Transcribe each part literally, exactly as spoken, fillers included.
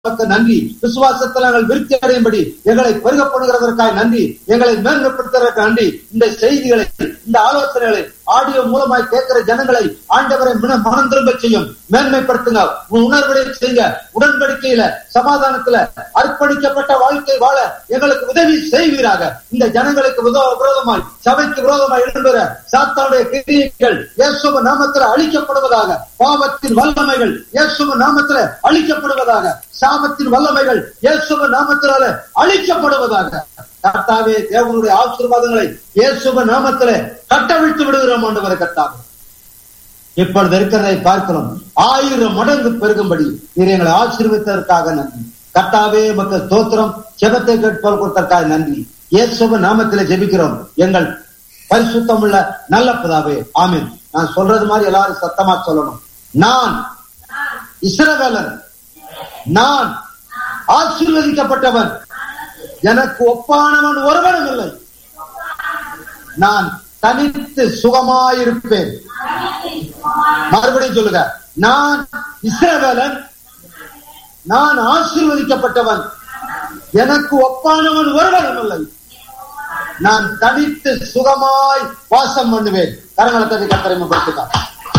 உமக்கு நன்றி. விசுவாசத்தில் நாங்கள் விருத்தி அடையும்படி எங்களை பெருகப்படுகிறதற்காக நன்றி. எங்களை மேன்மைப்படுத்துவதற்கு நன்றி. இந்த செய்திகளை, இந்த ஆலோசனைகளை ஆடியோ மூலமாய் கேட்கிற ஜனங்களை ஆண்டவரை மனம் திரும்ப செய்யும், மேன்மைப்படுத்துங்க, உணர்வுடைய செய்யுங்க. உடன்படிக்கையில சமாதானத்துல அர்ப்பணிக்கப்பட்ட வாழ்க்கை வாழ எங்களுக்கு உதவி செய்வீராக. இந்த ஜனங்களுக்கு விரோதமாய், சபைக்கு விரோதமாய் எழும்புகிற சாத்தானுடைய கிரியைகள் இயேசுவின் நாமத்தில் அழிக்கப்படுவதாக. பாவத்தின் வல்லமைகள் இயேசுவின் நாமத்தில் அழிக்கப்படுவதாக. சாபத்தின் வல்லமைகள் இயேசுவின் நாமத்தினால அழிக்கப்படுவதாக. கர்த்தாவே, தேவனுடைய ஆசீர்வாதங்களை இயேசுவின் நாமத்திலே கட்டவிழ்த்து விடுகிறோம் ஆண்டவரே. கர்த்தாவே, இப்பொழுது இருக்கிறதை பார்க்கிறோம், ஆயிரம் மடங்கு பெருகும்படி நீர் எங்களை ஆசீர்வதித்ததற்காக நன்றி. கர்த்தாவே, மக்கள் ஸ்தோத்திரம். ஜெபத்தை கேட்போர் கொடுத்ததற்காக நன்றி. இயேசுவின் நாமத்திலே ஜெபிக்கிறோம் எங்கள் பரிசுத்தம் உள்ள நல்ல பிதாவே, ஆமென். நான் சொல்றது மாதிரி எல்லாரும் சத்தமா சொல்லணும். நான் இஸ்ரவேலன், நான் ஆசீர்வதிக்கப்பட்டவன், எனக்கு ஒப்பானவன் ஒருவனும் இல்லை. நான் தனித்து சுகமாயிருப்பேன். மறுபடியும் சொல்லுங்க, நான் இஸ்ரவேலன், நான் ஆசீர்வதிக்கப்பட்டவன், எனக்கு ஒப்பானவன் ஒருவனும் இல்லை. நான் தனித்து சுகமாய் வாசம் பண்ணுவேன். கரங்களை தட்டி கர்த்தரை மகிமைப்படுத்துங்க.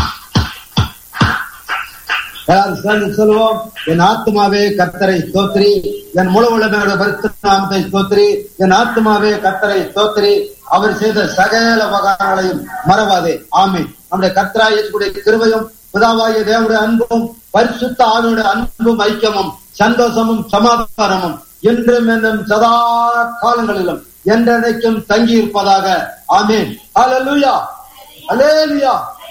சொல்லுவோம், என் ஆத்மாவே கர்த்தரை ஸ்தோத்திரி, என் முழு உள்ளமையோட பரிசுத்த நாமத்தை ஸ்தோத்திரி. என் ஆத்மாவே கர்த்தரை ஸ்தோத்திரி, அவர் செய்த சகல உபகாரங்களையும் மறவாதே. ஆமென். நம்முடைய கர்த்தராகிய இயேசுவுடைய கிருபையும் பிதாவாகிய தேவனுடைய அன்பும் பரிசுத்த ஆவியுடைய அன்பும் ஐக்கியமும் சந்தோஷமும் சமாதானமும் என்றும் என்றும் சதா காலங்களிலும் என்றென்றைக்கும் தங்கி இருப்பதாக. ஆமென். ஹல்லேலூயா, ஹல்லேலூயா.